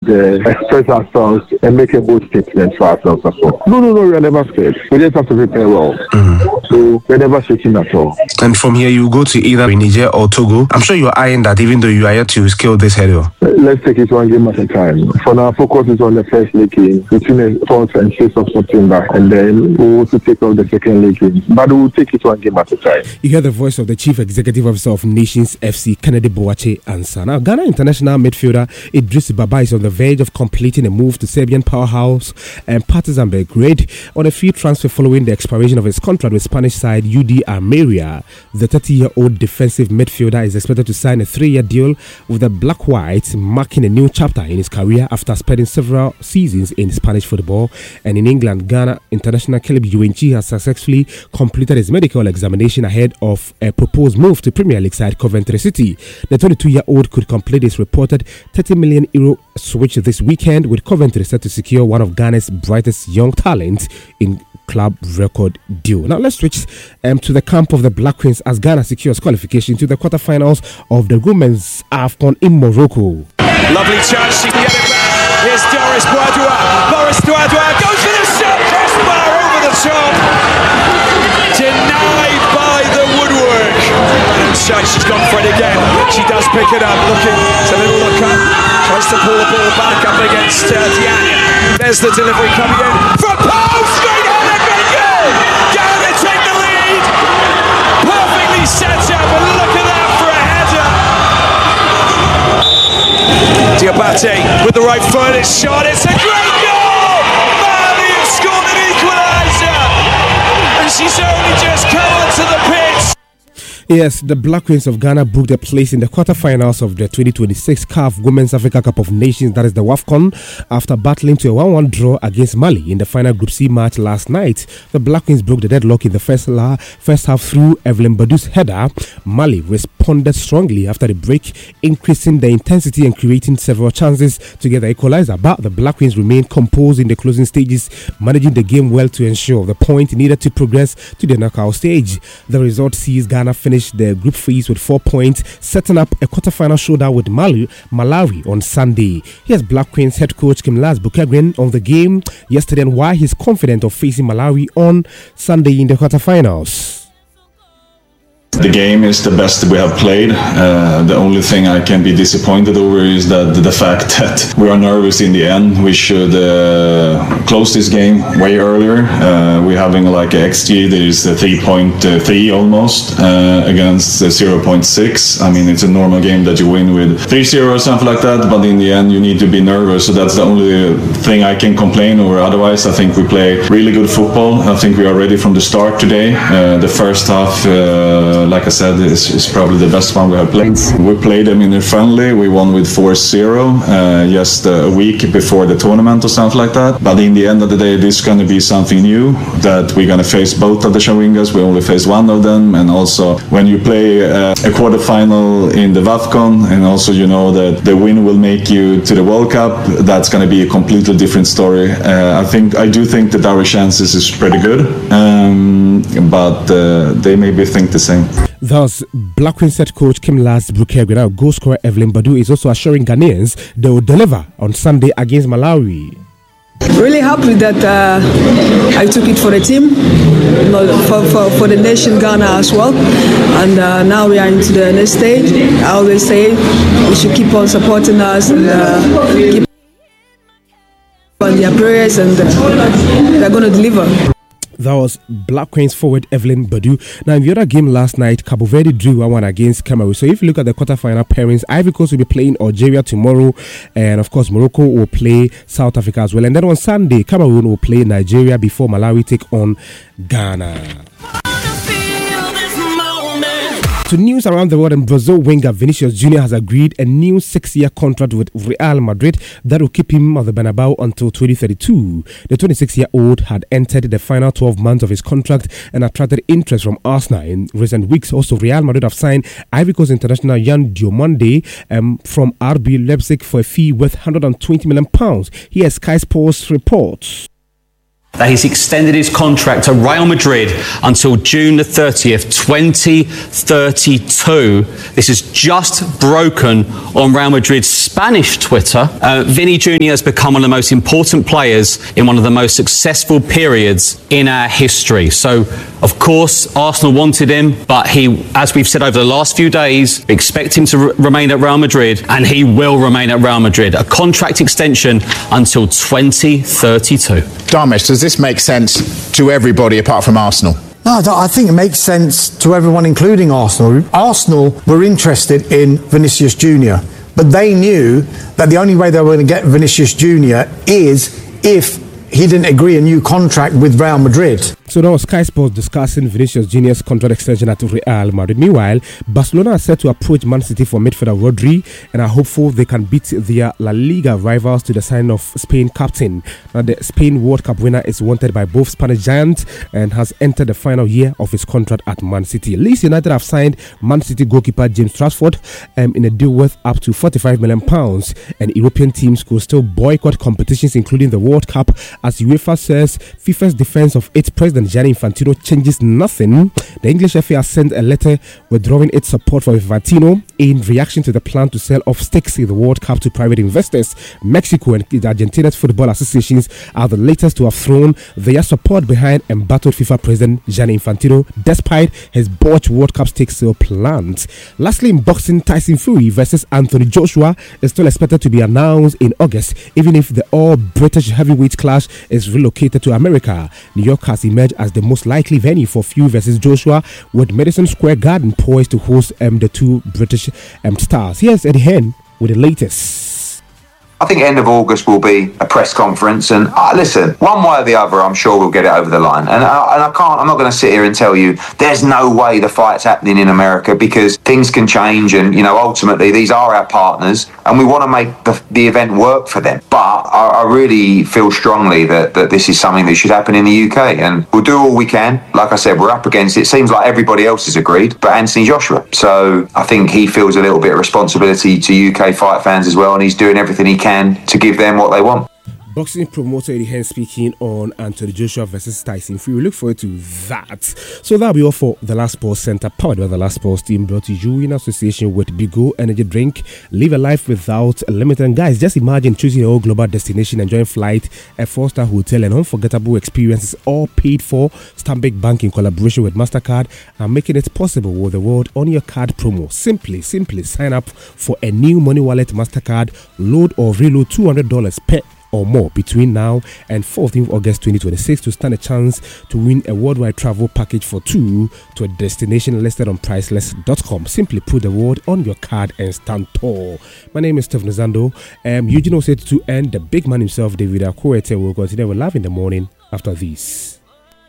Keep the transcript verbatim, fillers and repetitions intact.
uh, express ourselves and make a bold statement for ourselves as well. No, no, no, we are never scared. We just have to prepare well. Mm-hmm. So we're never shaking at all. And from here, you go to either Niger or Togo. I'm sure you're eyeing that, even though you are yet to scale this hurdle. Let's take it one game at a time. For now, focus is on the first league game between the fourth and fifth of September, and then we'll also take off the second league game. But we'll take it one game at a time. You hear the voice of the Chief Executive Officer of Nations F C, Kennedy Boakye Ansah. Now, Ghana international midfielder Idris Baba is on the verge of completing a move to Serbian powerhouse and Partizan Belgrade on a free transfer following the expiration of his contract with Spanish side U D Almeria. The thirty-year-old defensive midfielder is expected to sign a three-year deal with the Black Whites, marking a new chapter in his career after spending several seasons in Spanish football. And in England, Ghana international Caleb Ewenchi has successfully completed his medical examination ahead of a proposed move to Premier League side Coventry City. The twenty-two-year-old could complete his reported thirty million euro switch this weekend, with Coventry set to secure one of Ghana's brightest young talents in club record deal. Now let's switch um, to the camp of the Black Queens as Ghana secures qualification to the quarterfinals of the Women's AFCON in Morocco. Lovely chance, she can get it back. Here's Doris Boisdois. Boris Boisdois goes for the shot. Crossbar over the top. Denied by the woodwork. Inside, she's gone for it again. She does pick it up. Looking, it's a little look up. Tries to pull the ball back up against uh, Diana. There's the delivery coming in. Front post, straight on, they're going to go. Ghana take the lead. Perfectly set up, and look at that for a header. Diabate with the right foot, it's shot, it's a great goal! Mali has scored an equaliser, and she's only just come onto the pitch. Yes, the Black Queens of Ghana booked a place in the quarterfinals of the twenty twenty-six C A F Women's Africa Cup of Nations, that is the WAFCON, after battling to a one one draw against Mali in the final Group C match last night. The Black Queens broke the deadlock in the first, la- first half through Evelyn Badu's header. Mali responded strongly after the break, increasing the intensity and creating several chances to get the equalizer. But the Black Queens remained composed in the closing stages, managing the game well to ensure the point needed to progress to the knockout stage. The result sees Ghana finish the group phase with four points, setting up a quarterfinal showdown with Mali, Malawi on Sunday. Here's Black Queens head coach Kimlas Bukegrin on the game yesterday and why he's confident of facing Malawi on Sunday in the quarterfinals. The game is the best we have played. Uh, the only thing I can be disappointed over is that the fact that we are nervous in the end. We should uh, close this game way earlier. Uh, we're having like an X G that is three point three almost uh, against zero point six. I mean, it's a normal game that you win with three zero or something like that, but in the end you need to be nervous. So that's the only thing I can complain over. Otherwise, I think we play really good football. I think we are ready from the start today. Uh, the first half, uh, like I said, is, is probably the best one we have played. We played them in a friendly. We won with four zero uh, just a week before the tournament or something like that. But in the end of the day, this is going to be something new, that we're going to face both of the Chawingas. We only face one of them. And also, when you play uh, a quarterfinal in the WAFCON, and also you know that the win will make you to the World Cup, that's going to be a completely different story. Uh, I think I do think that our chances is pretty good, um, but uh, they maybe think the same. Thus, Black Queens head coach Kimlas Bukegrin, now goal scorer Evelyn Badu, is also assuring Ghanaians they will deliver on Sunday against Malawi. Really happy that uh, I took it for the team, for, for, for the nation Ghana as well, and uh, now we are into the next stage. I always say we should keep on supporting us and uh, keep on their prayers, and uh, they're going to deliver. That was Black Queens forward Evelyn Badu. Now, in the other game last night, Cabo Verde drew one one against Cameroon. So, if you look at the quarterfinal pairings, Ivory Coast will be playing Algeria tomorrow, and of course, Morocco will play South Africa as well. And then on Sunday, Cameroon will play Nigeria before Malawi take on Ghana. To news around the world, and Brazil winger Vinicius Junior has agreed a new six-year contract with Real Madrid that will keep him at the Bernabeu until twenty thirty-two. The twenty-six-year-old had entered the final twelve months of his contract and attracted interest from Arsenal in recent weeks. Also, Real Madrid have signed Ivory Coast international Yan Diomande um, from R B Leipzig for a fee worth one hundred twenty million pounds. Here's Sky Sports reports. that he's extended his contract to Real Madrid until June the thirtieth, twenty thirty-two. This is just broken on Real Madrid's Spanish Twitter. Uh, Vinny Junior has become one of the most important players in one of the most successful periods in our history. So, of course, Arsenal wanted him, but he, as we've said over the last few days, we expect him to re- remain at Real Madrid, and he will remain at Real Madrid. A contract extension until twenty thirty-two. Dharmesh, does this make sense to everybody apart from Arsenal? No, I think it makes sense to everyone, including Arsenal. Arsenal were interested in Vinicius Junior, but they knew that the only way they were going to get Vinicius Junior is if he didn't agree a new contract with Real Madrid. So now Sky Sports discussing Vinicius Junior's contract extension at Real Madrid. Meanwhile, Barcelona are set to approach Man City for midfielder Rodri and are hopeful they can beat their La Liga rivals to the sign of Spain captain. Now, the Spain World Cup winner is wanted by both Spanish giants and has entered the final year of his contract at Man City. Leeds United have signed Man City goalkeeper James Rashford um, in a deal worth up to forty-five million pounds, and European teams could still boycott competitions including the World Cup as UEFA says FIFA's defense of its president Gianni Infantino changes nothing. The English F A has sent a letter withdrawing its support for Infantino in reaction to the plan to sell off stakes in the World Cup to private investors. Mexico and Argentina's football associations are the latest to have thrown their support behind embattled FIFA president Gianni Infantino despite his botched World Cup stake sale plans. Lastly, in boxing, Tyson Fury versus Anthony Joshua is still expected to be announced in August, even if the all-British heavyweight clash is relocated to America. New York has emerged as the most likely venue for Fury versus Joshua, with Madison Square Garden poised to host um, the two British um, stars. Here's Eddie Hearn with the latest. I think end of August will be a press conference, and uh, listen, one way or the other, I'm sure we'll get it over the line. And, uh, and I can't, I'm not going to sit here and tell you there's no way the fight's happening in America, because things can change, and you know, ultimately these are our partners, and we want to make the, the event work for them. But I, I really feel strongly that that this is something that should happen in the U K, and we'll do all we can. Like I said, we're up against it. Seems like everybody else has agreed, but Anthony Joshua. So I think he feels a little bit of responsibility to U K fight fans as well, and he's doing everything he can to give them what they want. Boxing promoter Eddie Hearn speaking on Anthony Joshua versus Tyson Fury. We look forward to that. So that'll be all for The Last Sports Center, powered by The Last Sports team, brought to you in association with Bigo Energy Drink. Live a life without a limit. And guys, just imagine choosing your own global destination, enjoying flight, a four-star hotel, and unforgettable experiences, all paid for. Stanbic Bank in collaboration with MasterCard and making it possible with the world on your card promo. Simply, simply sign up for a new Money Wallet MasterCard. Load or reload two hundred dollars per or more between now and fourteenth of August twenty twenty-six to stand a chance to win a worldwide travel package for two to a destination listed on priceless dot com. Simply put the word on your card and stand tall. My name is Stephen Zando. Um, Eugene Osetu and the big man himself, David Akwete, will continue with Live in the Morning after this.